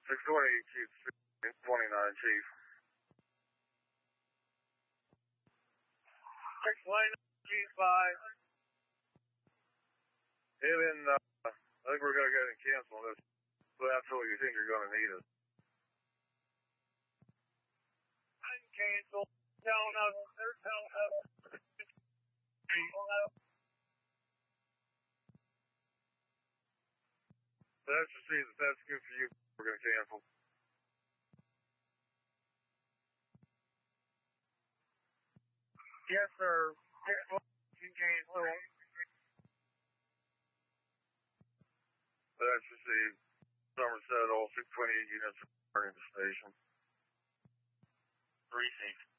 620, 29, Chief. 629, Chief 5. Hey, then, I think we're going to go ahead and cancel this. But that's what you think you're going to need us. Uncancel. Telling us. They're telling us. Let's just see if that's good for you. We're going to cancel. Yes, sir. 619, cancel. Let's just see. Somerset, all 628 units are in the station. Receive.